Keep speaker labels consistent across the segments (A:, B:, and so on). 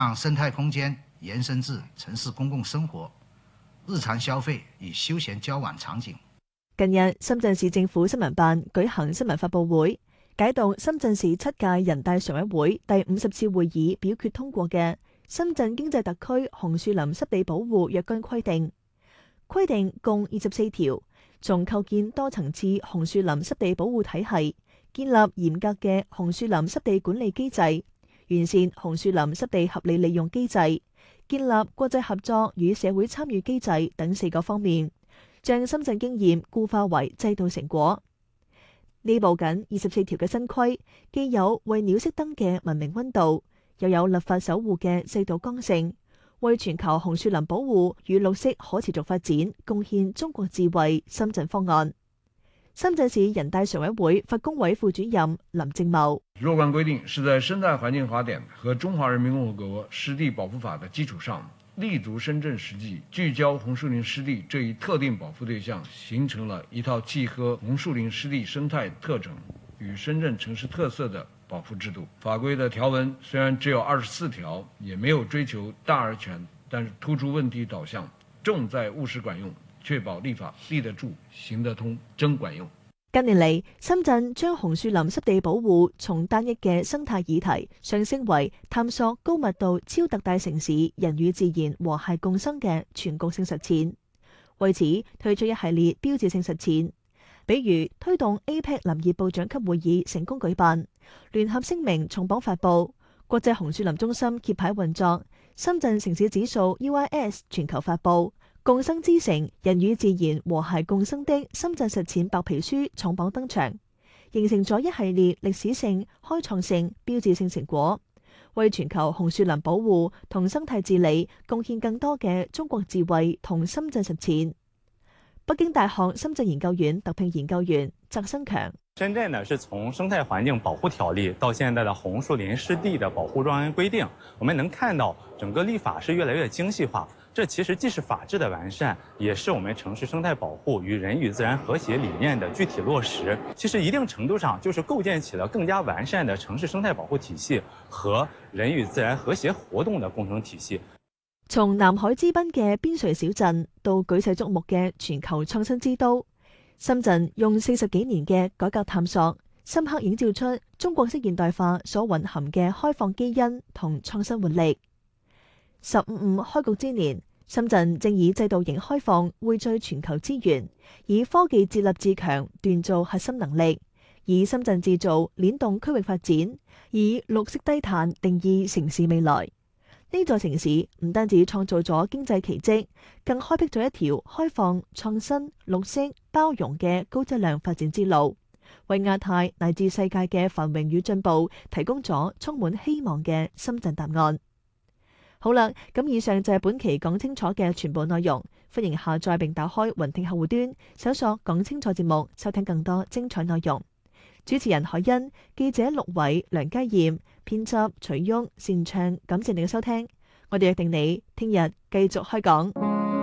A: 讓生態空間延伸至城市公共生活、日常消費與休閒交往場景。
B: 近日，深圳市政府新聞辦舉行新聞發佈會，解讀深圳市7屆人大常委會第50次會議表決通過嘅《深圳經濟特區紅樹林濕地保護若干規定》。規定共24條，從構建多層次紅樹林濕地保護體系，建立嚴格嘅紅樹林濕地管理機制，完善紅樹林濕地合理利用機制，建立國際合作與社會參與機制等4個方面，將深圳經驗固化為制度成果。呢部緊24條嘅新規，既有為鳥熄燈嘅文明溫度，又有立法守護嘅制度剛性，為全球紅樹林保護與綠色可持續發展貢獻中國智慧深圳方案。深圳市人大常委會法工委副主任林正茂：
C: 若干規定是在生態環境法典和中華人民共和國濕地保護法的基礎上，立足深圳實際，聚焦紅樹林濕地這一特定保護對象，形成了一套契合紅樹林濕地生態特徵與深圳城市特色的保護制度。法規的條文雖然只有24條，也沒有追求大而全，但是突出問題導向，重在務實管用，確保立法立得住、行得通、真管用。
B: 近年嚟，深圳將紅樹林濕地保護從單一嘅生態議題上升為探索高密度超特大城市人與自然和諧共生嘅全局性實踐。為此，推出一系列標誌性實踐，比如推動 APEC 林業部長級會議成功舉辦，聯合聲明重磅發布，國際紅樹林中心揭牌運作，深圳城市指數 UIS 全球發布。共生之城，人與自然和諧共生的深圳實踐白皮書重磅登場，形成咗一系列歷史性、開創性、標誌性成果，為全球紅樹林保護同生態治理貢獻更多嘅中國智慧同深圳實踐。北京大學深圳研究院特聘研究員翟新強：
D: 深圳呢，是從生態環境保護條例到現在的紅樹林濕地的保護若干規定，我們能看到整個立法是越來越精細化。這其實既是法治的完善，也是我們城市生態保護與人與自然和諧理念的具體落實。其實一定程度上就是構建起了更加完善的城市生態保護體系和人與自然和諧活動的工程體系。
B: 從南海之濱嘅邊陲小鎮到舉世矚目嘅全球創新之都，深圳用40幾年嘅改革探索，深刻映照出中國式現代化所蘊含嘅開放基因同創新活力。15+5開局之年，深圳正以制度型開放匯聚全球資源，以科技自立自強鍛造核心能力，以深圳製造聯動區域發展，以綠色低碳定義城市未來。呢座城市唔單止創造咗經濟奇蹟，更開闢咗一條開放、創新、綠色、包容嘅高質量發展之路，為亞太乃至世界嘅繁榮與進步提供咗充滿希望嘅深圳答案。好啦，咁以上就係本期講清楚嘅全部內容。歡迎下載並打開雲聽客戶端，搜索講清楚節目，收聽更多精彩內容。主持人海欣，記者陸偉、梁家燕，編輯徐旭、擅唱。感謝你嘅收聽，我哋約定你聽日繼續開講。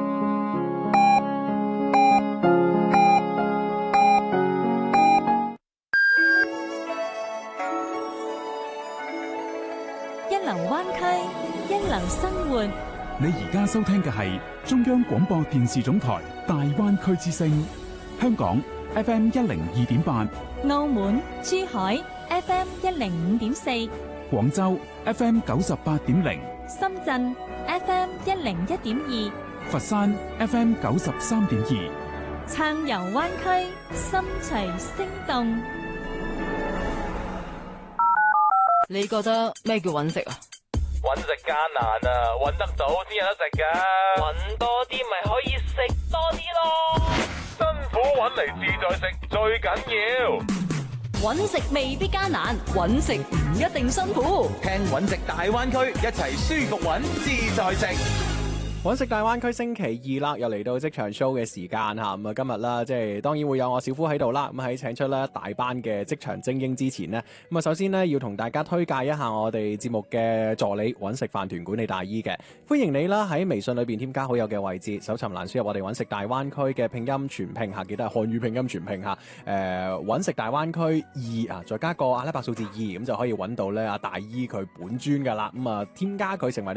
E: 一流灣區，一流生活。
F: 你而家收聽嘅係中央廣播電視總台大灣區之聲，香港 FM 102.8，
E: 澳門、珠海 FM 105.4，
F: 廣州 FM 98.0，
E: 深圳 FM 101.2，
F: 佛山 FM 93.2，
E: 暢遊灣區，心隨聲動。
G: 你覺得咩叫揾食啊？
H: 揾食艱難啊，揾得到先有得食噶。揾多啲咪可以食多啲咯。辛苦揾嚟自在食最緊要。
G: 揾食未必艱難，揾食唔一定辛苦。
H: 聽揾食大灣區，一齊舒服揾自在食。
I: 揾食大灣區星期二啦，又嚟到職場 show 嘅時間嚇，咁啊今日啦，即係當然會有我小夫喺度啦，咁喺請出咧大班嘅職場精英之前呢，咁啊首先呢，要同大家推介一下我哋節目嘅助理揾食飯團管理大姨嘅，歡迎你啦喺微信裏邊添加好友嘅位置，搜尋欄輸入我哋揾食大灣區嘅拼音全拼嚇，記得係漢語拼音全拼嚇，揾食大灣區2啊，再加個阿拉伯數字2，咁就可以揾到咧阿大姨佢本尊噶啦，咁啊添加佢成為